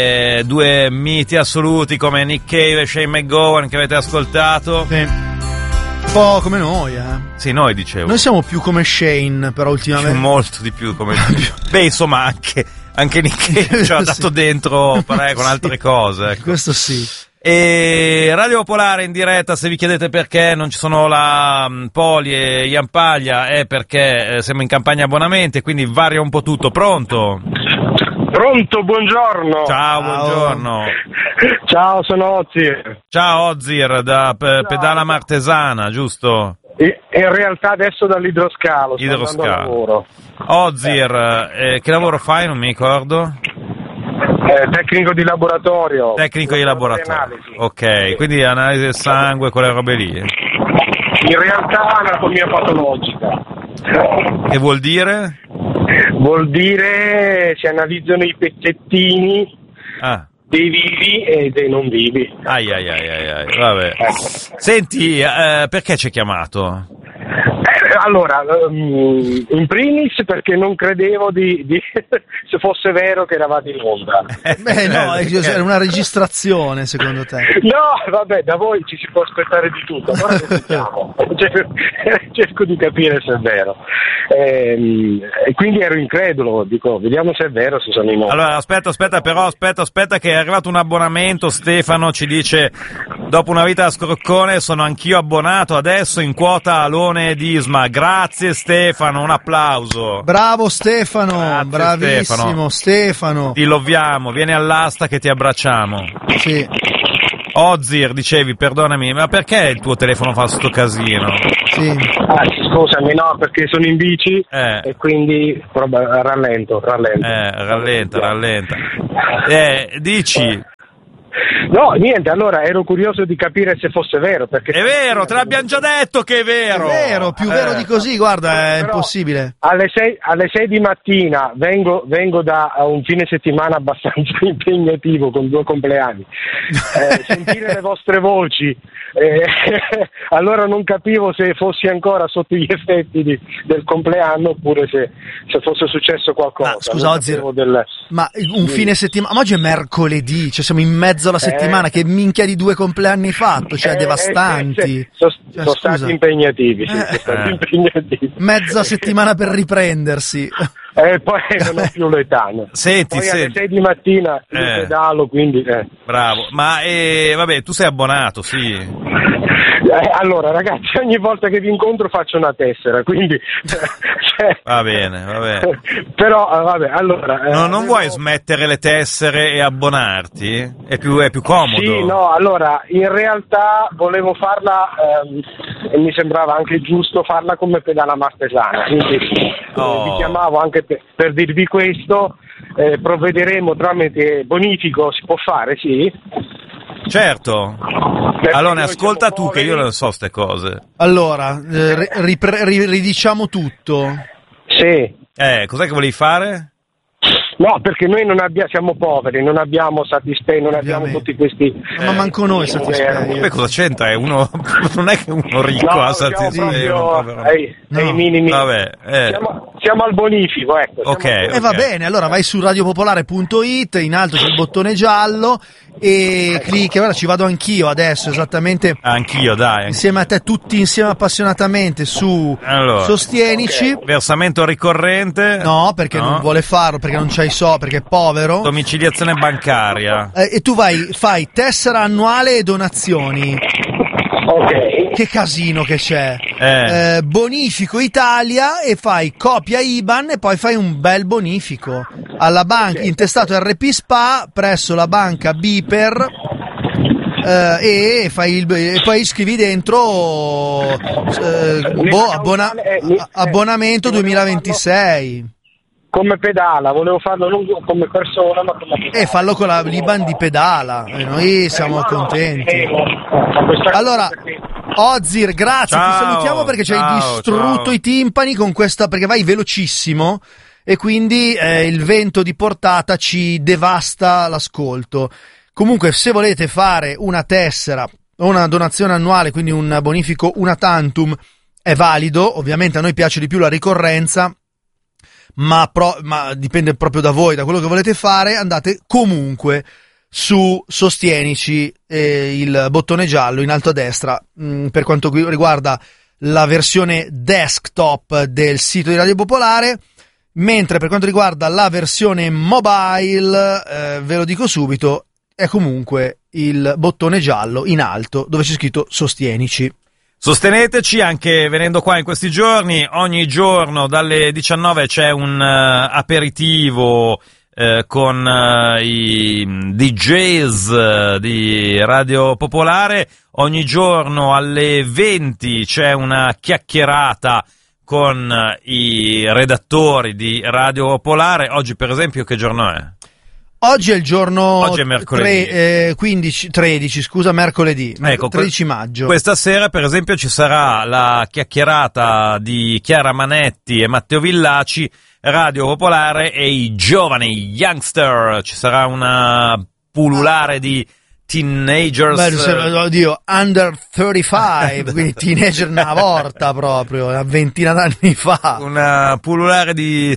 due miti assoluti come Nick Cave e Shane McGowan che avete ascoltato. Sì. Un po' come noi, Sì, noi dicevo. Noi siamo più come Shane, però ultimamente. Molto di più come. Beh, insomma, anche Nick Cave ci ha dato dentro con altre cose. Ecco. Questo sì. E Radio Popolare in diretta, se vi chiedete perché non ci sono la Poli e Ian Paglia, è perché siamo in campagna abbonamenti, quindi varia un po' tutto. Pronto? Pronto, buongiorno. Ciao, buongiorno. Ciao, sono Ozir. Ciao Ozir, da Pedala Martesana, giusto? In realtà adesso dall'idroscalo, sto andando al lavoro. Ozir, che lavoro fai? Non mi ricordo. Tecnico di laboratorio. Tecnico di laboratorio. Ok, quindi analisi del sangue, quelle robe lì. In realtà anatomia patologica. Che vuol dire? Vuol dire si analizzano i pezzettini dei vivi e dei non vivi. Vabbè. Senti, perché ci hai chiamato? Allora, in primis perché non credevo se fosse vero che eravate in onda. Era una registrazione secondo te? No, vabbè, da voi ci si può aspettare di tutto, allora sentiamo. Cerco di capire se è vero. E quindi ero incredulo, dico, vediamo se è vero, se sono in onda. Allora, aspetta che è arrivato un abbonamento, Stefano ci dice, dopo una vita da scroccone sono anch'io abbonato, adesso in quota Alone ed Isma. Grazie Stefano, un applauso. Bravo Stefano, grazie, bravissimo Stefano. Ti loviamo, vieni all'asta che ti abbracciamo. Sì. Ozir, dicevi, perdonami, ma perché il tuo telefono fa sto casino? Sì. Scusami, no, perché sono in bici e quindi rallento. Rallenta. Dici. No, niente, allora ero curioso di capire se fosse vero, perché è vero, te l'abbiamo già detto che è vero. È vero, più vero di così, guarda, è impossibile. Alle 6 di mattina vengo da un fine settimana abbastanza impegnativo con 2 compleanni. Sentire le vostre voci, allora non capivo se fossi ancora sotto gli effetti del compleanno oppure se fosse successo qualcosa. Ma scusa Ozir, ma un fine settimana, ma oggi è mercoledì, cioè siamo in mezzo alla settimana, che minchia di 2 compleanni hai fatto, cioè devastanti. Sono stati impegnativi, impegnativi. Mezza settimana per riprendersi. Poi non ho più l'età. Senti, alle 6 di mattina io pedalo, quindi. Bravo, ma vabbè, tu sei abbonato, sì. Allora ragazzi, ogni volta che vi incontro faccio una tessera, quindi va bene. Però vabbè, allora non vuoi smettere le tessere e abbonarti? È più comodo. Sì, no, allora in realtà volevo farla e mi sembrava anche giusto farla come Pedala Martesana, quindi vi chiamavo anche per dirvi questo. Provvederemo tramite bonifico, si può fare, sì? Certo. Allora ascolta tu che io non so ste cose. Allora, ridiciamo tutto. Sì. Cos'è che volevi fare? No, perché noi siamo poveri, non abbiamo Satispay, non abbiamo tutti questi. Ma manco noi Satispay. Beh, cosa c'entra? È uno, non è che uno ricco ha Satispay. Ai minimi. Vabbè, siamo al bonifico, ecco. Ok. Va bene, allora vai su radiopopolare.it, in alto c'è il bottone giallo e clicchi. Ora ci vado anch'io adesso, esattamente. Anch'io, dai. Insieme a te, tutti insieme appassionatamente su Sostienici. Okay. Versamento ricorrente? No, perché non vuole farlo, perché non c'hai perché è povero. Domiciliazione bancaria. E tu fai tessera annuale e donazioni. Ok. Che casino che c'è. Bonifico Italia e fai copia IBAN e poi fai un bel bonifico alla banca, intestato RP Spa presso la banca Biper. E poi scrivi dentro abbonamento 2026. Come Pedala, volevo farlo non come persona ma come Pedala. E fallo con la l'IBAN di Pedala, e noi siamo contenti. Allora Ozir, grazie, ciao, ti salutiamo perché ci hai distrutto i timpani con questa, perché vai velocissimo e quindi il vento di portata ci devasta l'ascolto. Comunque, se volete fare una tessera o una donazione annuale, quindi un bonifico una tantum, è valido. Ovviamente a noi piace di più la ricorrenza, ma dipende proprio da voi, da quello che volete fare. Andate comunque su Sostienici, il bottone giallo in alto a destra, per quanto riguarda la versione desktop del sito di Radio Popolare, mentre per quanto riguarda la versione mobile, ve lo dico subito, è comunque il bottone giallo in alto dove c'è scritto Sostienici. Sosteneteci anche venendo qua in questi giorni. Ogni giorno dalle 19 c'è un aperitivo con i DJs di Radio Popolare. Ogni giorno alle 20 c'è una chiacchierata con i redattori di Radio Popolare. Oggi per esempio che giorno è? Oggi è il giorno Oggi è mercoledì. 13, mercoledì, ecco, 13 maggio. Questa sera per esempio ci sarà la chiacchierata di Chiara Manetti e Matteo Villaci, Radio Popolare e i giovani youngster. Ci sarà una pullulare di teenagers. Oddio, under 35, quindi teenager una volta proprio, una ventina d'anni fa. Una pullulare di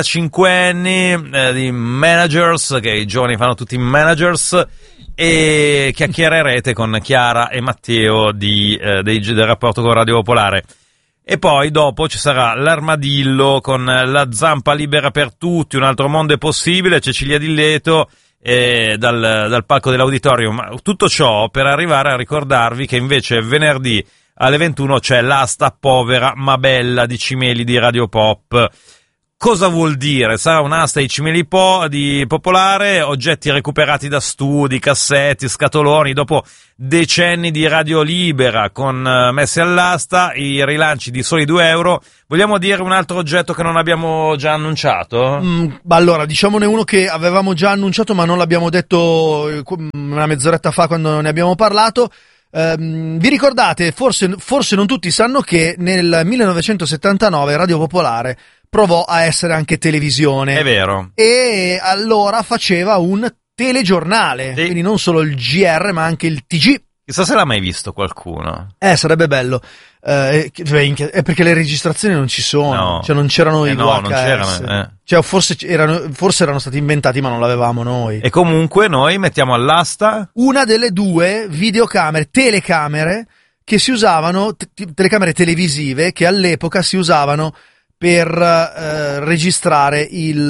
35enni, di managers, che i giovani fanno tutti managers, e chiacchiererete con Chiara e Matteo del rapporto con Radio Popolare. E poi dopo ci sarà l'Armadillo con La Zampa Libera per Tutti, Un altro mondo è possibile, Cecilia Dilleto, dal palco dell'auditorium. Tutto ciò per arrivare a ricordarvi che invece venerdì alle 21 c'è l'asta povera ma bella di Cimeli di Radio Pop. Cosa vuol dire? Sarà un'asta di Cimeli di Popolare, oggetti recuperati da studi, cassetti, scatoloni, dopo decenni di radio libera con messi all'asta, i rilanci di soli €2. Vogliamo dire un altro oggetto che non abbiamo già annunciato? Allora, diciamone uno che avevamo già annunciato ma non l'abbiamo detto una mezz'oretta fa quando ne abbiamo parlato. Vi ricordate, forse non tutti sanno che nel 1979 Radio Popolare provò a essere anche televisione. È vero. E allora faceva un telegiornale, sì. Quindi non solo il GR ma anche il TG. Chissà se l'ha mai visto qualcuno. Sarebbe bello. È perché le registrazioni non ci sono, no. Cioè non c'erano i VHS. No, non c'erano. Cioè forse erano stati inventati ma non l'avevamo noi. E comunque noi mettiamo all'asta una delle due telecamere che si usavano, telecamere televisive che all'epoca si usavano per registrare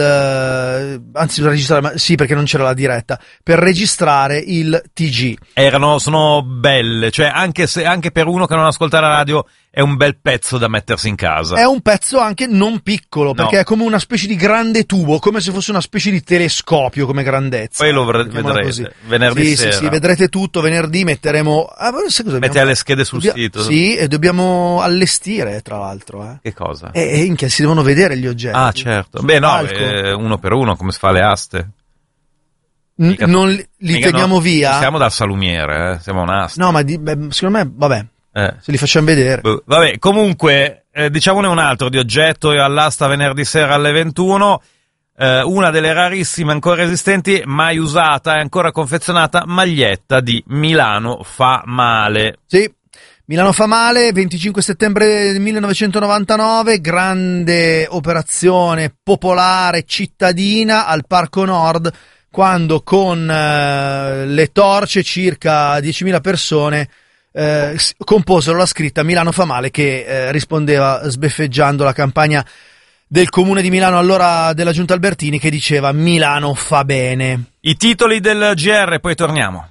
sì, perché non c'era la diretta, per registrare il TG. Sono belle, cioè anche per uno che non ascolta la radio è un bel pezzo da mettersi in casa. È un pezzo anche non piccolo, perché no. È come una specie di grande tubo, come se fosse una specie di telescopio come grandezza. Poi lo vedrete venerdì sera. Sì, vedrete tutto. Venerdì metteremo... Metti le schede sul sito. Sì, e dobbiamo allestire, tra l'altro. Che cosa? Minchia, si devono vedere gli oggetti. Ah, certo. Beh, no, uno per uno, come si fa le aste. Non li teniamo via? Siamo dal salumiere, siamo un'asta. No, ma secondo me, vabbè. Se li facciamo vedere. Vabbè, comunque, diciamone un altro di oggetto all'asta venerdì sera alle 21. Una delle rarissime ancora esistenti, mai usata e ancora confezionata, maglietta di Milano fa male. Sì, Milano fa male, 25 settembre 1999, grande operazione popolare cittadina al Parco Nord, quando con le torce circa 10.000 persone composero la scritta Milano fa male, che rispondeva sbeffeggiando la campagna del comune di Milano, allora della Giunta Albertini, che diceva Milano fa bene. I titoli del GR, poi torniamo.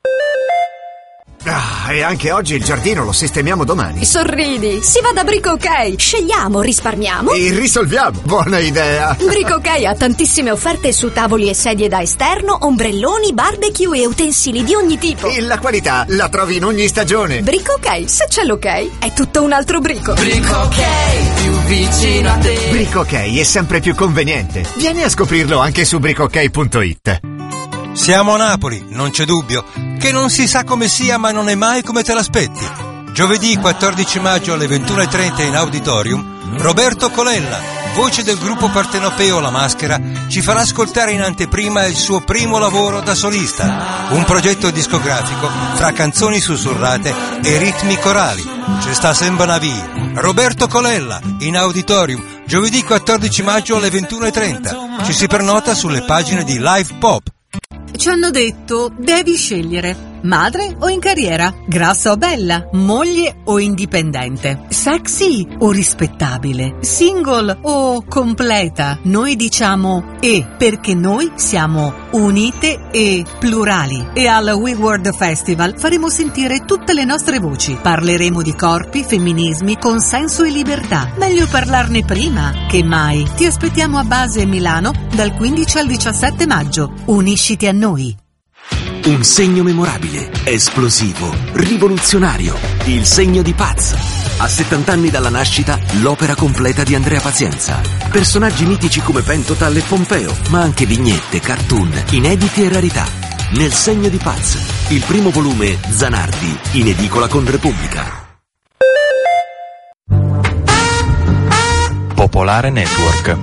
E anche oggi il giardino lo sistemiamo domani. Sorridi, si va da Brico OK. Scegliamo, risparmiamo e risolviamo. Buona idea. Brico OK ha tantissime offerte su tavoli e sedie da esterno, ombrelloni, barbecue e utensili di ogni tipo. E la qualità la trovi in ogni stagione. Brico OK, se c'è l'ok, è tutto un altro Brico. Brico OK, più vicino a te. Brico OK è sempre più conveniente. Vieni a scoprirlo anche su bricok.it. Siamo a Napoli, non c'è dubbio, che non si sa come sia ma non è mai come te l'aspetti. Giovedì 14 maggio alle 21:30 in Auditorium, Roberto Colella, voce del gruppo partenopeo La Maschera, ci farà ascoltare in anteprima il suo primo lavoro da solista, un progetto discografico fra canzoni sussurrate e ritmi corali. Ci sta sempre una via. Roberto Colella in Auditorium, Giovedì 14 maggio alle 21:30. Ci si prenota sulle pagine di Live Pop. Ci hanno detto, devi scegliere. Madre o in carriera? Grassa o bella? Moglie o indipendente? Sexy o rispettabile? Single o completa? Noi diciamo E, perché noi siamo unite e plurali. E al We World Festival faremo sentire tutte le nostre voci. Parleremo di corpi, femminismi, consenso e libertà. Meglio parlarne prima che mai. Ti aspettiamo a Base Milano dal 15 al 17 maggio. Unisciti a noi. Un segno memorabile, esplosivo, rivoluzionario. Il segno di Paz. A 70 anni dalla nascita, l'opera completa di Andrea Pazienza. Personaggi mitici come Pentotal e Pompeo, ma anche vignette, cartoon, inediti e rarità. Nel segno di Paz, il primo volume Zanardi, in edicola con Repubblica. Popolare Network.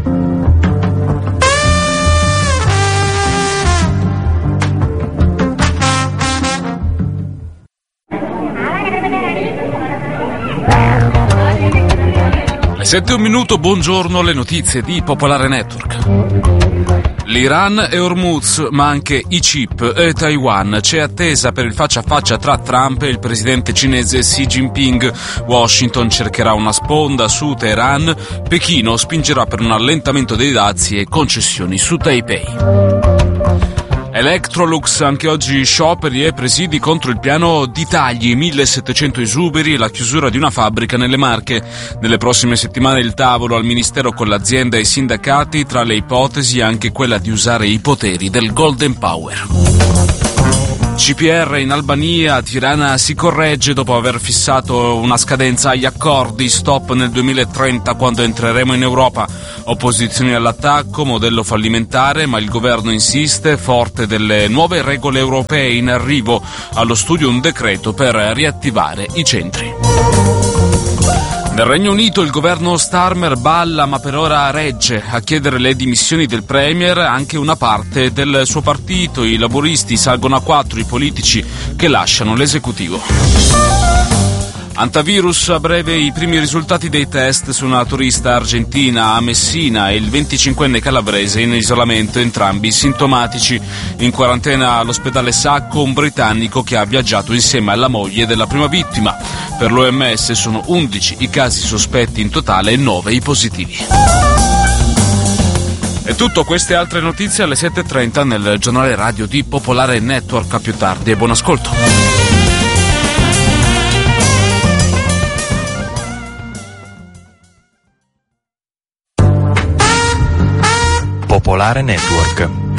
Alle 7:01, buongiorno, le notizie di Popolare Network. L'Iran e Hormuz, ma anche i chip e Taiwan. C'è attesa per il faccia a faccia tra Trump e il presidente cinese Xi Jinping. Washington cercherà una sponda su Teheran. Pechino spingerà per un allentamento dei dazi e concessioni su Taipei. Electrolux, anche oggi scioperi e presidi contro il piano di tagli, 1700 esuberi e la chiusura di una fabbrica nelle Marche. Nelle prossime settimane il tavolo al Ministero con l'azienda e i sindacati, tra le ipotesi anche quella di usare i poteri del Golden Power. CPR in Albania, Tirana si corregge dopo aver fissato una scadenza agli accordi, stop nel 2030 quando entreremo in Europa. Opposizioni all'attacco, modello fallimentare, ma il governo insiste, forte delle nuove regole europee in arrivo. Allo studio un decreto per riattivare i centri. Nel Regno Unito il governo Starmer balla ma per ora regge. A chiedere le dimissioni del premier anche una parte del suo partito. I laburisti salgono a 4 i politici che lasciano l'esecutivo. Antivirus, a breve i primi risultati dei test su una turista argentina a Messina e il 25enne calabrese in isolamento, entrambi sintomatici. In quarantena all'ospedale Sacco un britannico che ha viaggiato insieme alla moglie della prima vittima. Per l'OMS sono 11 i casi sospetti in totale e 9 i positivi. E tutto, queste altre notizie alle 7:30 nel giornale radio di Popolare Network. A più tardi e buon ascolto. Popolare Network.